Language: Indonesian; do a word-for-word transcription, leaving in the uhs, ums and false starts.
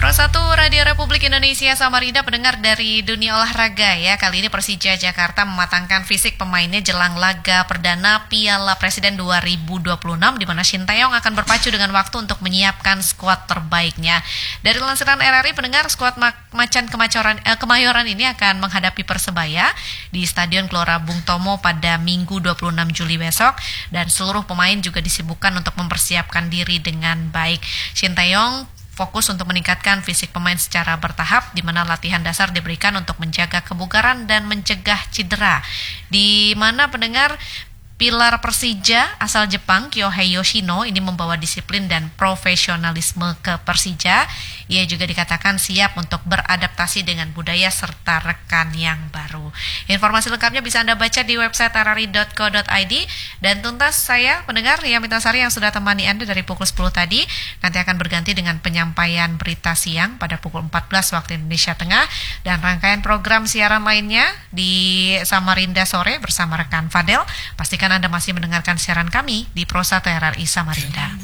Pro satu Radio Republik Indonesia Samarinda, pendengar dari dunia olahraga ya. Kali ini Persija Jakarta mematangkan fisik pemainnya jelang laga perdana Piala Presiden dua ribu dua puluh enam di mana Shin Tae-yong akan berpacu dengan waktu untuk menyiapkan skuad terbaiknya. Dari lansiran R R I, pendengar, skuad Macan Kemayoran, eh, Kemayoran ini akan menghadapi Persebaya di Stadion Gelora Bung Tomo pada Minggu dua puluh enam Juli besok, dan seluruh pemain juga disibukkan untuk mempersiapkan diri dengan baik. Shin Tae-yong fokus untuk meningkatkan fisik pemain secara bertahap, di mana latihan dasar diberikan untuk menjaga kebugaran dan mencegah cedera. Di mana, pendengar, pilar Persija asal Jepang, Kyohei Yoshino, ini membawa disiplin dan profesionalisme ke Persija. Ia juga dikatakan siap untuk beradaptasi dengan budaya serta rekan yang baru. Informasi lengkapnya bisa Anda baca di website r r i dot co dot i d. Dan tuntas saya, pendengar, Ria Mitasari yang sudah temani Anda dari pukul sepuluh tadi, nanti akan berganti dengan penyampaian berita siang pada pukul empat belas waktu Indonesia Tengah, dan rangkaian program siaran lainnya di Samarinda Sore bersama rekan Fadel. Pastikan Anda masih mendengarkan siaran kami di Pro satu R R I Samarinda.